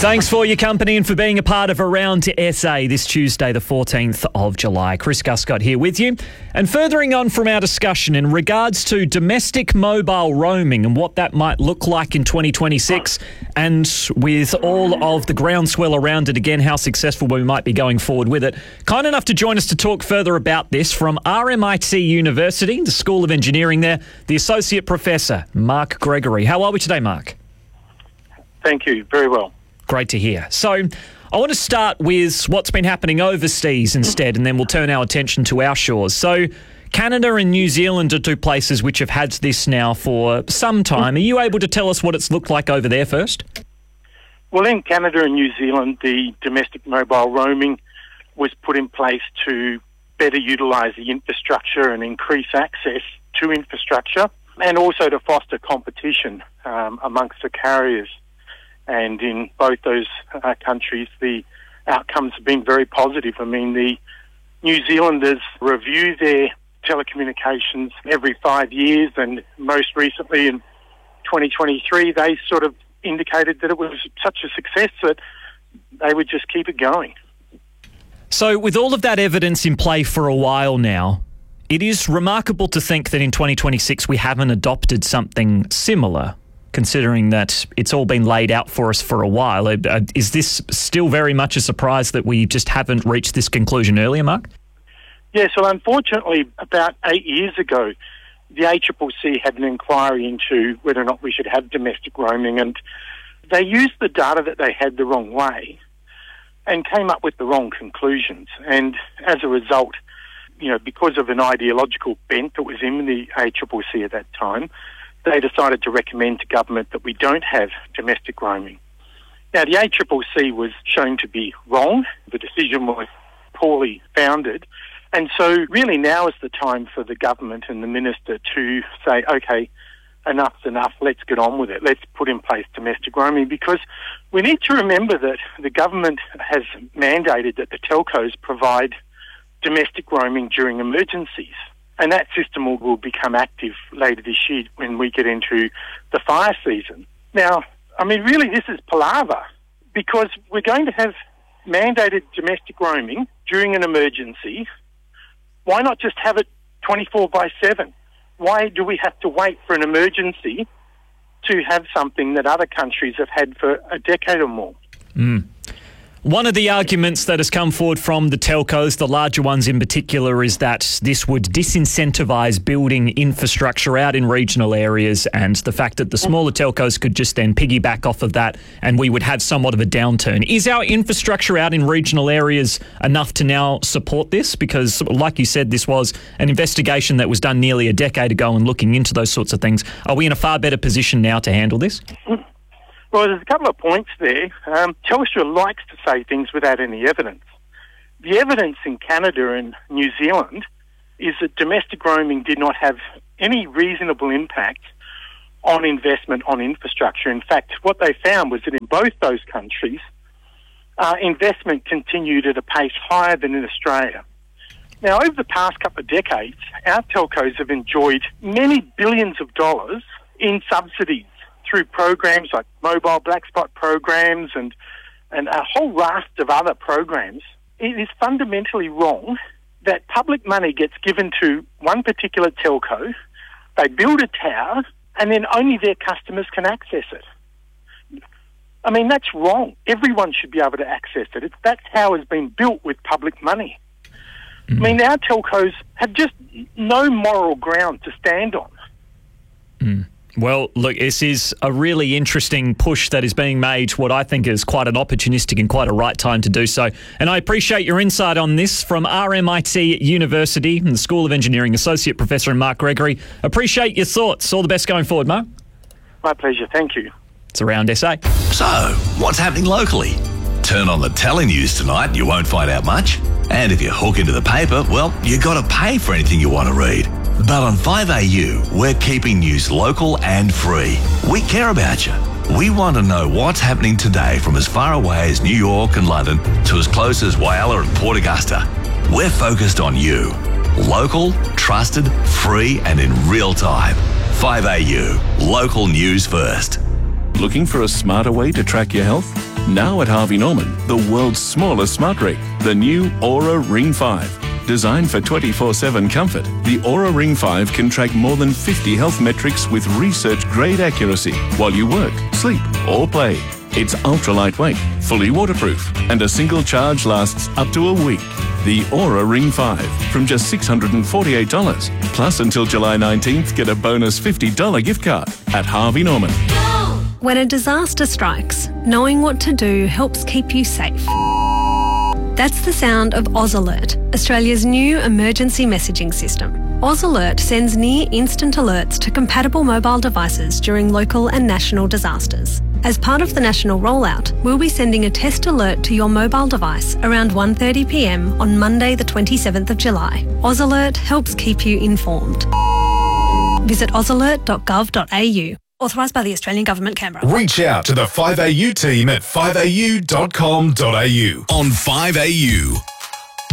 Thanks for your company and for being a part of Around SA this Tuesday, the 14th of July. Chris Guscott here with you. And furthering on from our discussion in regards to domestic mobile roaming and what that might look like in 2026, and with all of the groundswell around it again, how successful we might be going forward with it. Kind enough to join us to talk further about this from RMIT University, the School of Engineering there, the Associate Professor, Mark Gregory. How are we today, Mark? Thank you. Very well. Great to hear. So I want to start with what's been happening overseas instead, and then we'll turn our attention to our shores. So Canada and New Zealand are two places which have had this now for some time. Are you able to tell us what it's looked like over there first? Well, in Canada and New Zealand, the domestic mobile roaming was put in place to better utilise the infrastructure and increase access to infrastructure, and also to foster competition amongst the carriers. And in both those countries, the outcomes have been very positive. I mean, the New Zealanders review their telecommunications every 5 years, and most recently in 2023, they sort of indicated that it was such a success that they would just keep it going. So with all of that evidence in play for a while now, it is remarkable to think that in 2026 we haven't adopted something similar, considering that it's all been laid out for us for a while. Is this still very much a surprise that we just haven't reached this conclusion earlier, Mark? Yes, well, unfortunately, about 8 years ago, the ACCC had an inquiry into whether or not we should have domestic roaming, and they used the data that they had the wrong way and came up with the wrong conclusions. And as a result, because of an ideological bent that was in the ACCC at that time, they decided to recommend to government that we don't have domestic roaming. Now, the ACCC was shown to be wrong. The decision was poorly founded. And so really now is the time for the government and the minister to say, okay, enough's enough, let's get on with it. Let's put in place domestic roaming, because we need to remember that the government has mandated that the telcos provide domestic roaming during emergencies. And that system will become active later this year when we get into the fire season. Now, I mean, really, this is palaver, because we're going to have mandated domestic roaming during an emergency. Why not just have it 24/7? Why do we have to wait for an emergency to have something that other countries have had for a decade or more? One of the arguments that has come forward from the telcos, the larger ones in particular, is that this would disincentivise building infrastructure out in regional areas, and the fact that the smaller telcos could just then piggyback off of that and we would have somewhat of a downturn. Is our infrastructure out in regional areas enough to now support this? Because, like you said, this was an investigation that was done nearly a decade ago and looking into those sorts of things. Are we in a far better position now to handle this? Well, there's a couple of points there. Telstra likes to say things without any evidence. The evidence in Canada and New Zealand is that domestic roaming did not have any reasonable impact on investment on infrastructure. In fact, what they found was that in both those countries, investment continued at a pace higher than in Australia. Now, over the past couple of decades, our telcos have enjoyed many billions of dollars in subsidies through programs like mobile black spot programs and a whole raft of other programs. It is fundamentally wrong that public money gets given to one particular telco, they build a tower, and then only their customers can access it. I mean, that's wrong. Everyone should be able to access it. That tower has been built with public money. I mean, our telcos have just no moral ground to stand on. Well, look, this is a really interesting push that is being made, what I think is quite an opportunistic and quite a right time to do so. And I appreciate your insight on this from RMIT University and the School of Engineering, Associate Professor Mark Gregory. Appreciate your thoughts. All the best going forward, Mark. My pleasure. Thank you. It's Around SA. So, what's happening locally? Turn on the telenews tonight and you won't find out much. And if you hook into the paper, well, you got to pay for anything you want to read. But on 5AU, we're keeping news local and free. We care about you. We want to know what's happening today from as far away as New York and London to as close as Whyalla and Port Augusta. We're focused on you. Local, trusted, free and in real time. 5AU, local news first. Looking for a smarter way to track your health? Now at Harvey Norman, the world's smallest smart ring, the new Aura Ring 5. Designed for 24/7 comfort, the Aura Ring 5 can track more than 50 health metrics with research-grade accuracy while you work, sleep or play. It's ultra-lightweight, fully waterproof, and a single charge lasts up to a week. The Aura Ring 5 from just $648. Plus, until July 19th, get a bonus $50 gift card at Harvey Norman. When a disaster strikes, knowing what to do helps keep you safe. That's the sound of Oz Alert, Australia's new emergency messaging system. Oz Alert sends near-instant alerts to compatible mobile devices during local and national disasters. As part of the national rollout, we'll be sending a test alert to your mobile device around 1:30 p.m. on Monday the 27th of July. Oz Alert helps keep you informed. Visit ozalert.gov.au. Authorised by the Australian Government, Canberra. Reach out to the 5AU team at 5au.com.au. On 5AU.